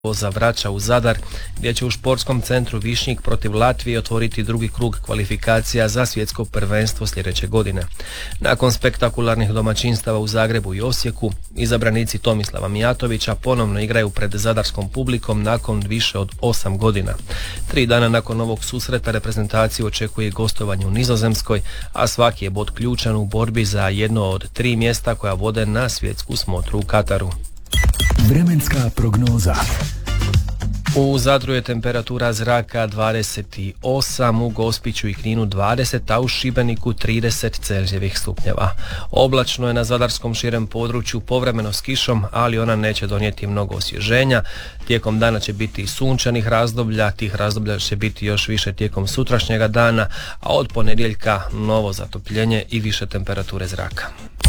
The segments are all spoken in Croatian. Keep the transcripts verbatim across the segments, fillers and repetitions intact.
zavraća u Zadar, gdje će u športskom centru Višnjik protiv Latvije otvoriti drugi krug kvalifikacija za svjetsko prvenstvo sljedeće godine. Nakon spektakularnih domaćinstava u Zagrebu i Osijeku, izabranici Tomislava Mijatovića ponovno igraju pred zadarskom publikom nakon više od osam godina. Tri dana nakon ovog susreta reprezentaciju očekuje gostovanje u Nizozemskoj, a svaki je bod ključan u borbi za jedno od tri mjesta koja vode na svjetsku smotru u Kataru. Vremenska prognoza. U Zadru je temperatura zraka dvadeset osam, u Gospiću i Kninu dvadeset, a u Šibeniku trideset Celzijevih stupnjeva. Oblačno je na zadarskom širem području, povremeno s kišom, ali ona neće donijeti mnogo osvježenja. Tijekom dana će biti sunčanih razdoblja, tih razdoblja će biti još više tijekom sutrašnjega dana, a od ponedjeljka novo zatopljenje i više temperature zraka.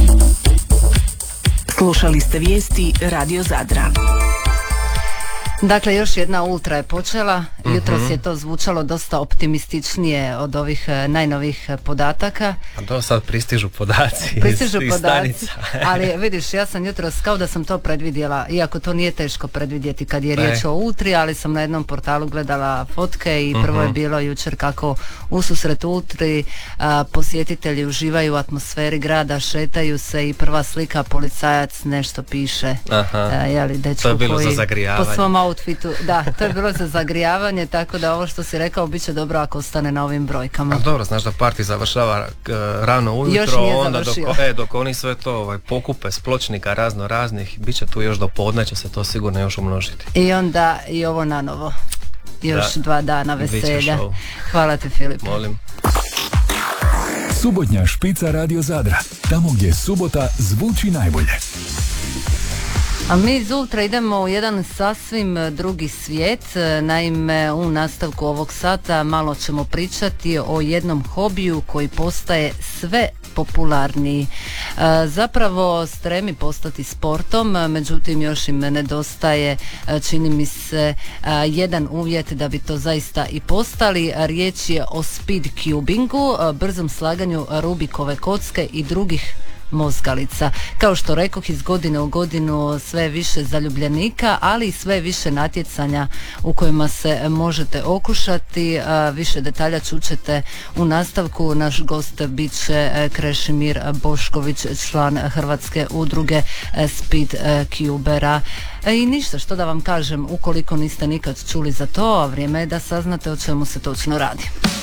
Slušali ste vijesti Radio Zadra. Dakle, još jedna ultra je počela. Jutros mm-hmm. je to zvučalo dosta optimističnije od ovih najnovih podataka. A to sad pristižu podaci Pristižu iz podaci, ali vidiš, ja sam jutros kao da sam to predvidjela, iako to nije teško predvidjeti kad je riječ o ultri, ali sam na jednom portalu gledala fotke i prvo mm-hmm. je bilo jučer kako u susret ultri a, posjetitelji uživaju u atmosferi grada, šetaju se i prva slika policajac nešto piše. Aha. A, jeli, dečko to je bilo koji za zagrijavanje. Po svom outfitu, da, to je bilo za zagrijavanje, tako da ovo što si rekao bit će dobro ako ostane na ovim brojkama. A dobro, znaš da parti završava uh, rano ujutro, još nije onda dok, e, dok oni sve to ovaj, pokupe s pločnika razno raznih, bit će tu još do podne, će se to sigurno još umnožiti. I onda i ovo na novo. Još da. dva dana veselja. Hvala ti, Filip. Molim. Subotnja špica Radio Zadra, tamo gdje subota zvuči najbolje. A mi iz Ultra idemo u jedan sasvim drugi svijet. Naime, u nastavku ovog sata malo ćemo pričati o jednom hobiju koji postaje sve popularniji. E, zapravo stremi postati sportom, međutim još im nedostaje, čini mi se, jedan uvjet da bi to zaista i postali. Riječ je o speed cubingu, brzom slaganju Rubikove kocke i drugih mozgalica. Kao što rekoh, iz godine u godinu sve više zaljubljenika, ali i sve više natjecanja u kojima se možete okušati. Više detalja čućete u nastavku. Naš gost bit će Krešimir Bošković, član Hrvatske udruge Speed Cubera. I ništa, što da vam kažem, ukoliko niste nikad čuli za to, vrijeme je da saznate o čemu se točno radi.